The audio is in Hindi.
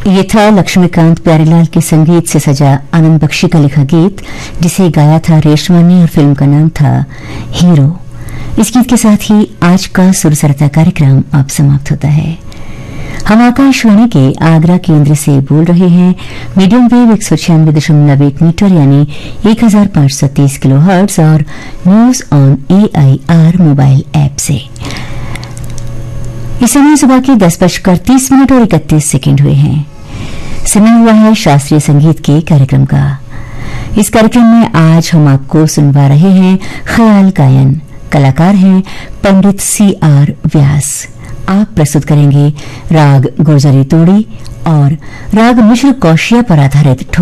ये था लक्ष्मीकांत प्यारेलाल के संगीत से सजा आनंद बख्शी का लिखा गीत, जिसे गाया था रेशमा ने और फिल्म का नाम था हीरो। इस गीत के साथ ही आज का सुरसरता कार्यक्रम अब समाप्त होता है। हम आकाशवाणी के आगरा केंद्र से बोल रहे हैं मीडियम वेव 196.1 मीटर यानी 1530 किलोहर्ट्ज और news on AIR mobile app से। इस समय सुबह के 10:30 और 31 सेकेंड हुए हैं। समय हुआ है शास्त्रीय संगीत के कार्यक्रम का। इस कार्यक्रम में आज हम आपको सुनवा रहे हैं ख्याल गायन। कलाकार हैं पंडित CR व्यास। आप प्रस्तुत करेंगे राग गुर्जरी तोड़ी और राग मिश्र कौशिया पर आधारित